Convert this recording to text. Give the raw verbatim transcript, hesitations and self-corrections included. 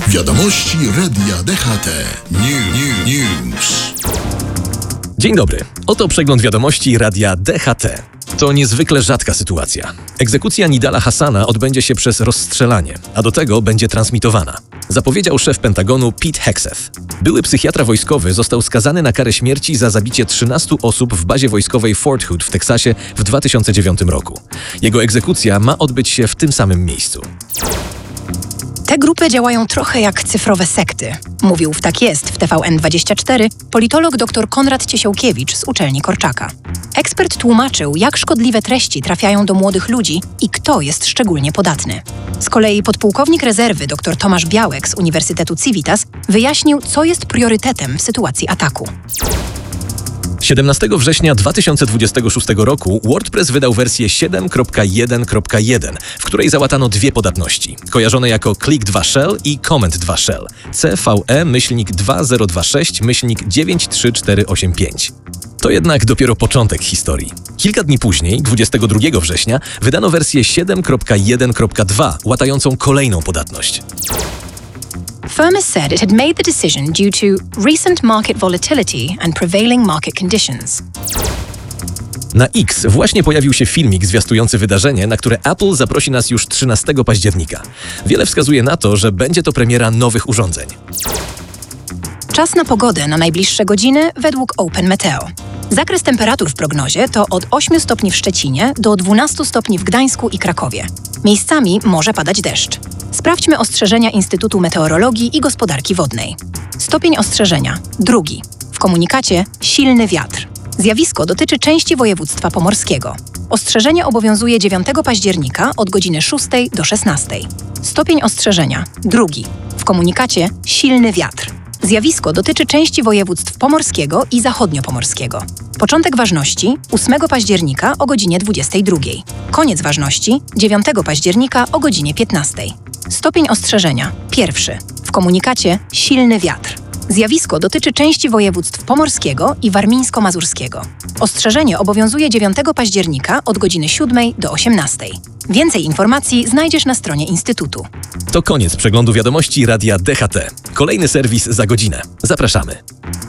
Wiadomości Radia D H T. New, new, news. Dzień dobry. Oto przegląd wiadomości Radia D H T. To niezwykle rzadka sytuacja. Egzekucja Nidala Hassana odbędzie się przez rozstrzelanie, a do tego będzie transmitowana. Zapowiedział szef Pentagonu Pete Hegseth. Były psychiatra wojskowy został skazany na karę śmierci za zabicie trzynastu osób w bazie wojskowej Fort Hood w Teksasie w dwa tysiące dziewiątym roku. Jego egzekucja ma odbyć się w tym samym miejscu. Te grupy działają trochę jak cyfrowe sekty, mówił w Tak Jest w T V N dwadzieścia cztery politolog dr Konrad Ciesiałkiewicz z uczelni Korczaka. Ekspert tłumaczył, jak szkodliwe treści trafiają do młodych ludzi i kto jest szczególnie podatny. Z kolei podpułkownik rezerwy dr Tomasz Białek z Uniwersytetu Civitas wyjaśnił, co jest priorytetem w sytuacji ataku. siedemnastego września dwa tysiące dwudziestego szóstego roku WordPress wydał wersję siedem kropka jeden kropka jeden, w której załatano dwie podatności, kojarzone jako Click dwa Shell i Comment dwa Shell, C V E dwa zero dwa sześć dziewięć trzy cztery osiem pięć. To jednak dopiero początek historii. Kilka dni później, dwudziestego drugiego września, wydano wersję siedem kropka jeden kropka dwa, łatającą kolejną podatność. Firma said it had made the decision due to recent market volatility and prevailing market conditions. Na X właśnie pojawił się filmik zwiastujący wydarzenie, na które Apple zaprosi nas już trzynastego października. Wiele wskazuje na to, że będzie to premiera nowych urządzeń. Czas na pogodę na najbliższe godziny według Open Meteo. Zakres temperatur w prognozie to od ośmiu stopni w Szczecinie do dwunastu stopni w Gdańsku i Krakowie. Miejscami może padać deszcz. Sprawdźmy ostrzeżenia Instytutu Meteorologii i Gospodarki Wodnej. Stopień ostrzeżenia drugi. W komunikacie silny wiatr. Zjawisko dotyczy części województwa pomorskiego. Ostrzeżenie obowiązuje dziewiątego października od godziny szóstej do szesnastej. Stopień ostrzeżenia drugi. W komunikacie silny wiatr. Zjawisko dotyczy części województw pomorskiego i zachodniopomorskiego. Początek ważności ósmego października o godzinie dwudziestej drugiej. Koniec ważności dziewiątego października o godzinie piętnastej. Stopień ostrzeżenia pierwszy. W komunikacie silny wiatr. Zjawisko dotyczy części województw pomorskiego i warmińsko-mazurskiego. Ostrzeżenie obowiązuje dziewiątego października od godziny siódmej do osiemnastej. Więcej informacji znajdziesz na stronie Instytutu. To koniec przeglądu wiadomości Radia D H T. Kolejny serwis za godzinę. Zapraszamy.